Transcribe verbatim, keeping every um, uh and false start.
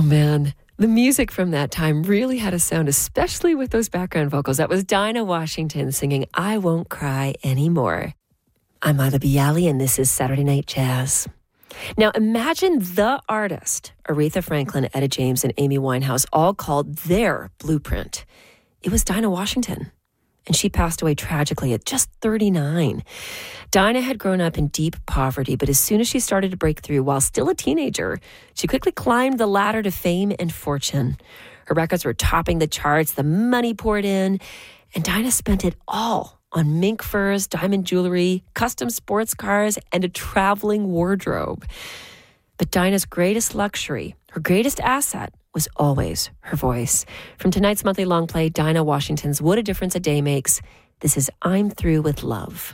man. The music from that time really had a sound, especially with those background vocals. That was Dinah Washington singing I Won't Cry Anymore. I'm Ida Bialy, and this is Saturday Night Jazz. Now, imagine the artist, Aretha Franklin, Etta James, and Amy Winehouse, all called their blueprint. It was Dinah Washington, and she passed away tragically at just thirty-nine. Dinah had grown up in deep poverty, but as soon as she started to break through while still a teenager, she quickly climbed the ladder to fame and fortune. Her records were topping the charts, the money poured in, and Dinah spent it all on mink furs, diamond jewelry, custom sports cars, and a traveling wardrobe. But Dinah's greatest luxury, her greatest asset, was always her voice. From tonight's monthly long play, Dinah Washington's What a Difference a Day Makes, this is I'm Through with Love.